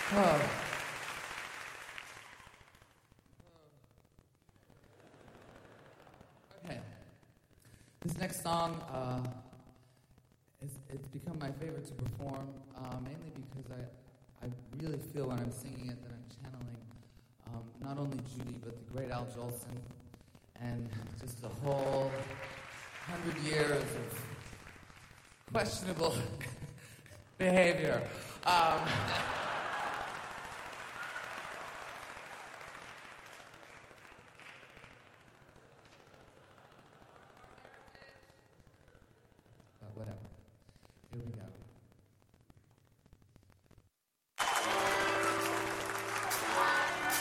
Oh. Okay. This next song, it's become my favorite to perform, mainly because I really feel when I'm singing it that I'm channeling not only Judy, but the great Al Jolson, and just the whole 100 years of questionable behavior. Whatever.